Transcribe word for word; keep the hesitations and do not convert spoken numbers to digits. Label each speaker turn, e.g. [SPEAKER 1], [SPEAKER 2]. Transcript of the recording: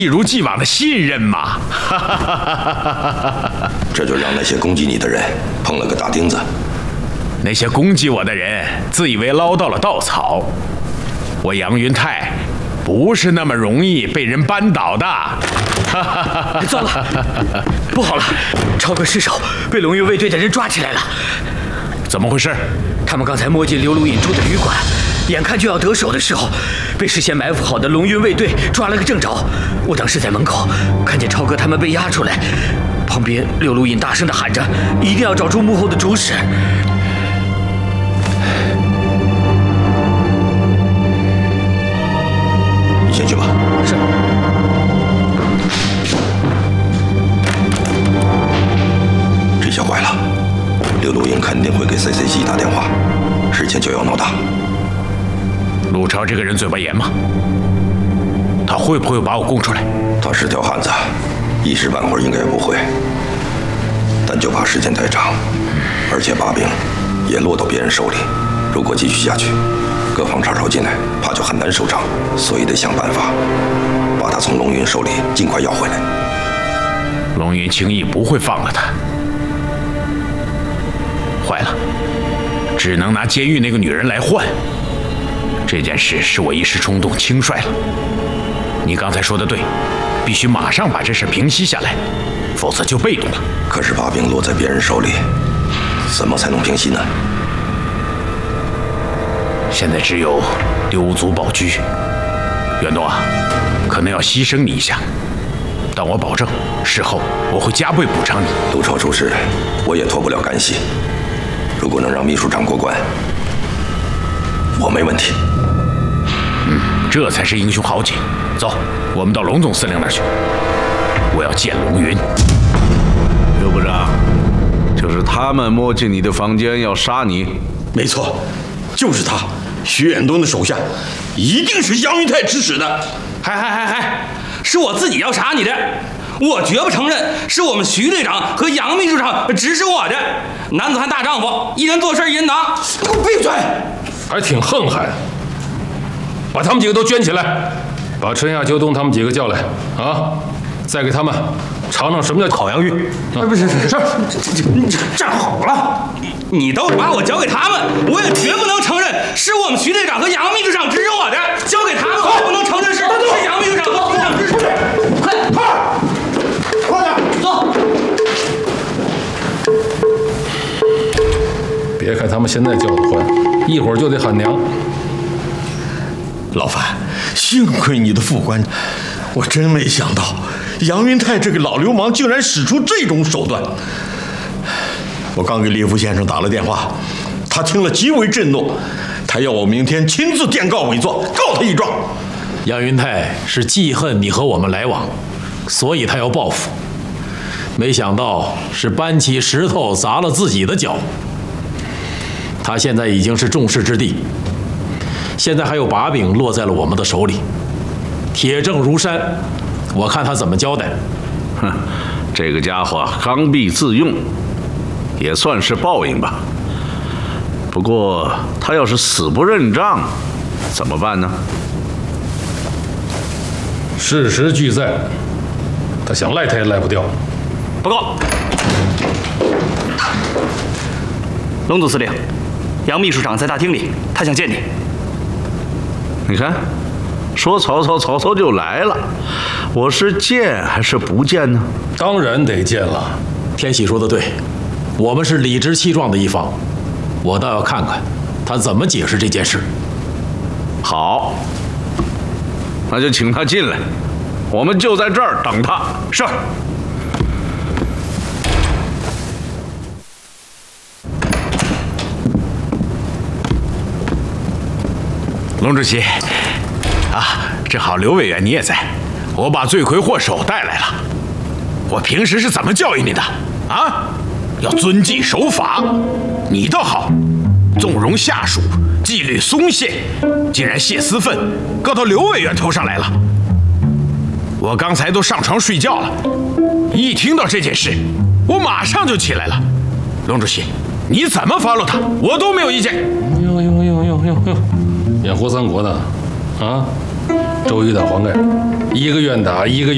[SPEAKER 1] 一如既往的信任嘛。
[SPEAKER 2] 这就让那些攻击你的人碰了个大钉子。
[SPEAKER 1] 那些攻击我的人自以为捞到了稻草，我杨云泰不是那么容易被人扳倒的。
[SPEAKER 3] 糟了，不好了，超哥失手被龙运卫队的人抓起来了。
[SPEAKER 1] 怎么回事？
[SPEAKER 3] 他们刚才摸进刘如隐住的旅馆，眼看就要得手的时候，被事先埋伏好的龙运卫队抓了个正着。我当时在门口看见超哥他们被押出来，旁边刘如隐大声地喊着，一定要找出幕后的主使。
[SPEAKER 2] 你先去吧。
[SPEAKER 3] 是。
[SPEAKER 2] 这下坏了，刘如隐肯定会给 C C G 打电话，事情就要闹大。
[SPEAKER 1] 陆超这个人嘴巴严吗？他会不会把我供出来？
[SPEAKER 2] 他是条汉子，一时半会儿应该不会，但就怕时间太长，而且把柄也落到别人手里。如果继续下去，各方插手进来，怕就很难收场，所以得想办法把他从龙云手里尽快要回来。
[SPEAKER 1] 龙云轻易不会放了他。坏了，只能拿监狱那个女人来换。这件事是我一时冲动轻率了。你刚才说的对，必须马上把这事平息下来，否则就被动了。
[SPEAKER 2] 可是把柄落在别人手里，怎么才能平息呢？
[SPEAKER 1] 现在只有丢卒保车。远东啊，可能要牺牲你一下，但我保证，事后我会加倍补偿你。
[SPEAKER 2] 陆超出事，我也脱不了干系。如果能让秘书长过关，我没问题。
[SPEAKER 1] 嗯，这才是英雄豪杰。走，我们到龙总司令那儿去。我要见龙云。
[SPEAKER 4] 刘部长，就是他们摸进你的房间要杀你。
[SPEAKER 5] 没错，就是他，徐远东的手下，一定是杨云泰指使的。
[SPEAKER 6] 嗨嗨嗨嗨，是我自己要杀你的，我绝不承认是我们徐队长和杨秘书长指使我的。男子汉大丈夫，一人做事一人当。
[SPEAKER 5] 你给我闭嘴！
[SPEAKER 7] 还挺横悍，把他们几个都圈起来，把春夏秋冬他们几个叫来啊，再给他们尝尝什么叫烤洋芋。
[SPEAKER 5] 哎，不是，是是，你站好了。
[SPEAKER 6] 你都把我交给他们，我也绝不能承认是我们徐队长和杨秘书长指使我的。交给他们，我不能承认是是杨秘书长和徐长指使的。
[SPEAKER 5] 快快，快点走！
[SPEAKER 7] 别看他们现在叫的欢，一会儿就得喊娘。
[SPEAKER 5] 老范，幸亏你的副官，我真没想到杨云泰这个老流氓竟然使出这种手段。我刚给李福先生打了电话，他听了极为震怒，他要我明天亲自电告委座，告他一状。
[SPEAKER 8] 杨云泰是记恨你和我们来往，所以他要报复。没想到是搬起石头砸了自己的脚。他现在已经是众矢之的，现在还有把柄落在了我们的手里，铁证如山，我看他怎么交代。
[SPEAKER 4] 哼，这个家伙刚愎自用，也算是报应吧。不过他要是死不认账，怎么办呢？
[SPEAKER 7] 事实俱在，他想赖他也赖不掉。
[SPEAKER 3] 报告，龙总司令，杨秘书长在大厅里，他想见你。
[SPEAKER 4] 你看，说曹操，曹操就来了。我是见还是不见呢？
[SPEAKER 7] 当然得见了。
[SPEAKER 8] 天喜说的对，我们是理直气壮的一方，我倒要看看他怎么解释这件事。
[SPEAKER 4] 好，那就请他进来，我们就在这儿等他。
[SPEAKER 3] 是。
[SPEAKER 1] 龙主席，啊，正好刘委员你也在，我把罪魁祸首带来了。我平时是怎么教育你的啊？要遵纪守法。你倒好，纵容下属，纪律松懈，竟然泄私愤，告到刘委员头上来了。我刚才都上床睡觉了，一听到这件事，我马上就起来了。龙主席，你怎么 follow 他，我都没有意见。
[SPEAKER 7] 呦呦呦呦呦呦！演活三国的，啊，周瑜打黄盖，一个愿打一个愿。